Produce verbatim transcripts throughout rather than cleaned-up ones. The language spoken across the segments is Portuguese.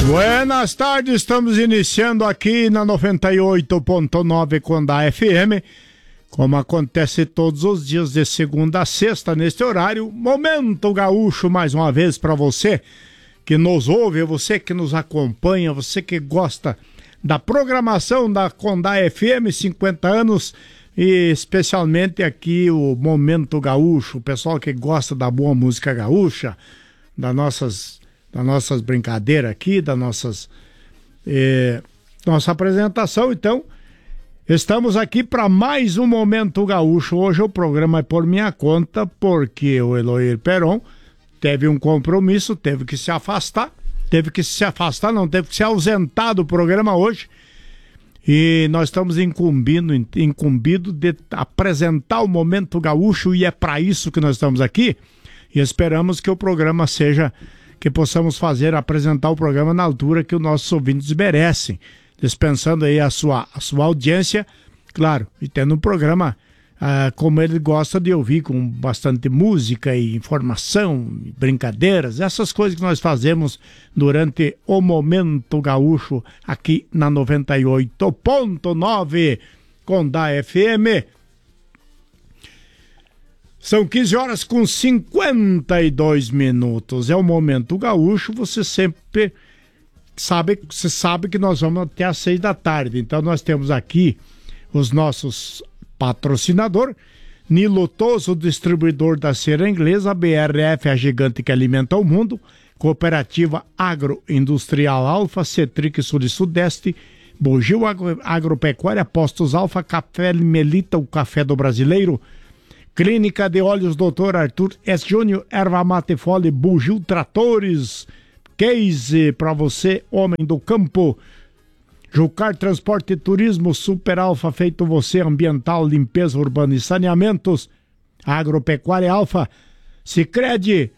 Buenas tardes, estamos iniciando aqui na noventa e oito ponto nove Condá F M, como acontece todos os dias de segunda a sexta neste horário, Momento Gaúcho mais uma vez para você que nos ouve, você que nos acompanha, você que gosta da programação da Condá F M, cinquenta anos, e especialmente aqui o Momento Gaúcho, o pessoal que gosta da boa música gaúcha, das nossas, das nossas brincadeiras aqui, das nossas eh, nossa apresentação. Então, estamos aqui para mais um Momento Gaúcho. Hoje o programa é por minha conta, porque o Eloir Peron teve um compromisso, teve que se afastar, teve que se afastar, não, teve que se ausentar do programa hoje. E nós estamos incumbindo, incumbido de apresentar o Momento Gaúcho, e é para isso que nós estamos aqui. E esperamos que o programa seja, que possamos fazer, apresentar o programa na altura que os nossos ouvintes merecem, dispensando aí a sua, a sua audiência, claro, e tendo um programa ah, como ele gosta de ouvir, com bastante música e informação, e brincadeiras, essas coisas que nós fazemos durante o Momento Gaúcho aqui na noventa e oito ponto nove Condá F M. São quinze horas com cinquenta e dois minutos. É o Momento Gaúcho. Você sempre sabe, você sabe que nós vamos até às seis da tarde. Então nós temos aqui os nossos patrocinadores: Nilo Toso, distribuidor da cera inglesa; B R F, a gigante que alimenta o mundo; Cooperativa Agroindustrial Alfa; Cetric Sul e Sudeste; Bugio Agro, Agropecuária; Postos Alfa; Café Melita, o café do brasileiro; Clínica de Óleos doutor Arthur S. Júnior; Erva Mate Fole; Bugio Tratores; Case para você, homem do campo; Jucar Transporte e Turismo; Super Alfa, feito você; Ambiental, limpeza urbana e saneamentos; Agropecuária Alfa; Sicredi.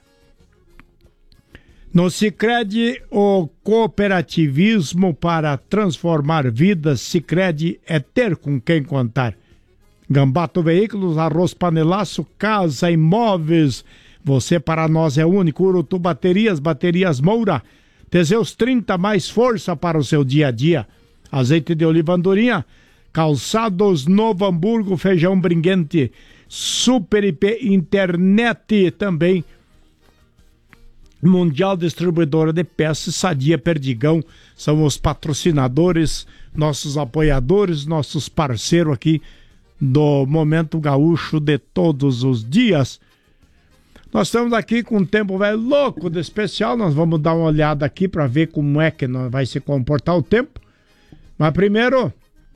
No Sicredi, o cooperativismo para transformar vidas. Sicredi é ter com quem contar. Gambato Veículos, Arroz Panelaço, Casa Imóveis, você para nós é único. Urutu Baterias, Baterias Moura; Teseus trinta, mais força para o seu dia a dia. Azeite de oliva Andorinha; Calçados Novo Hamburgo, Feijão Bringuente; Super I P Internet, também Mundial Distribuidora de Peças; Sadia Perdigão, são os patrocinadores, nossos apoiadores, nossos parceiros aqui do Momento Gaúcho de todos os dias. Nós estamos aqui com um tempo velho louco de especial. Nós vamos dar uma olhada aqui para ver como é que vai se comportar o tempo. Mas primeiro,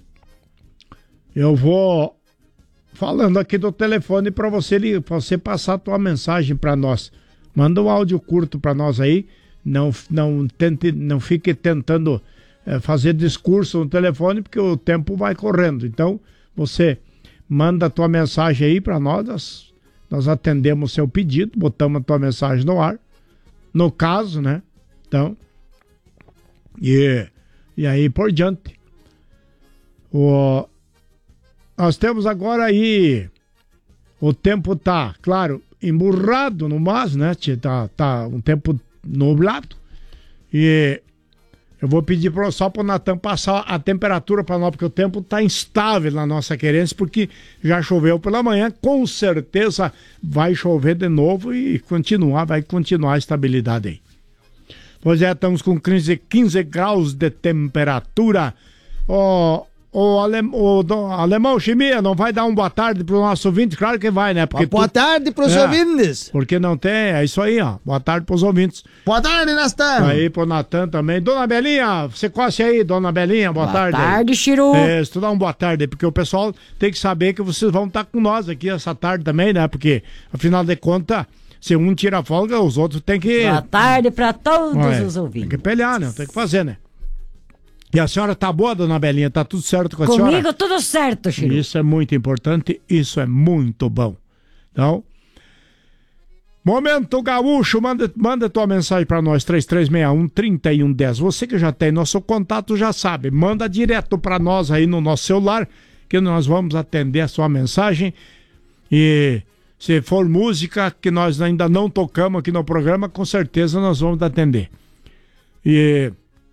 eu vou falando aqui do telefone para você, pra você passar a tua mensagem para nós. Manda um áudio curto para nós aí. Não, não, tente, não fique tentando é, fazer discurso no telefone, porque o tempo vai correndo. Então, você manda a tua mensagem aí para nós. Nós, nós atendemos o seu pedido, botamos a tua mensagem no ar. No caso, né? Então, e, e aí por diante. O, nós temos agora aí, o tempo tá, claro, emburrado no mas, né? Tá, tá um tempo nublado. E eu vou pedir pro, só para o Natan passar a temperatura para nós, porque o tempo está instável na nossa querência, porque já choveu pela manhã, com certeza vai chover de novo e continuar, vai continuar a estabilidade aí. Pois é, estamos com quinze, quinze graus de temperatura. Ó, o, alem, o do, alemão Chimia, não vai dar um boa tarde pro nosso ouvinte? Claro que vai, né? Porque boa tu... tarde pros é, ouvintes. Porque não tem, é isso aí, ó. Boa tarde pros ouvintes. Boa tarde, Natan. Aí pro Natan também. Dona Belinha, você coce aí, Dona Belinha, boa, boa tarde. Boa tarde, Chiru. É, se tu dá um boa tarde, porque o pessoal tem que saber que vocês vão estar com nós aqui essa tarde também, né? Porque, afinal de contas, se um tira folga, os outros tem que... Boa tarde pra todos é, os ouvintes. Tem que pelear, né? Tem que fazer, né? E a senhora tá boa, Dona Belinha? Tá tudo certo com a Comigo, senhora? Comigo tudo certo, Chiru. Isso é muito importante, isso é muito bom. Então, Momento Gaúcho, manda, manda tua mensagem para nós, três três seis um, três um um zero. Você que já tem nosso contato já sabe, manda direto para nós aí no nosso celular, que nós vamos atender a sua mensagem. E se for música que nós ainda não tocamos aqui no programa, com certeza nós vamos atender. E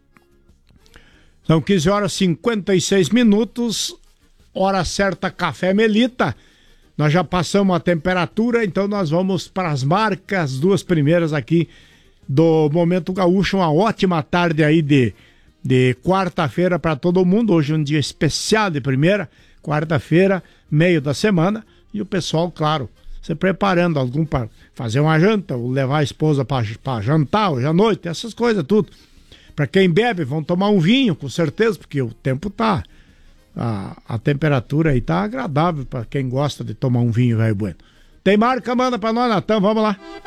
São quinze horas e cinquenta e seis minutos, hora certa, Café Melita. Nós já passamos a temperatura, então nós vamos para as marcas, duas primeiras aqui do Momento Gaúcho. Uma ótima tarde aí de, de quarta-feira para todo mundo. Hoje é um dia especial de primeira, quarta-feira, meio da semana. E o pessoal, claro, se preparando, algum para fazer uma janta, ou levar a esposa para jantar hoje à noite, essas coisas tudo. Para quem bebe, vão tomar um vinho, com certeza, porque o tempo tá... A, a temperatura aí tá agradável para quem gosta de tomar um vinho, velho bueno. Tem marca, manda para nós, Natan, vamos lá.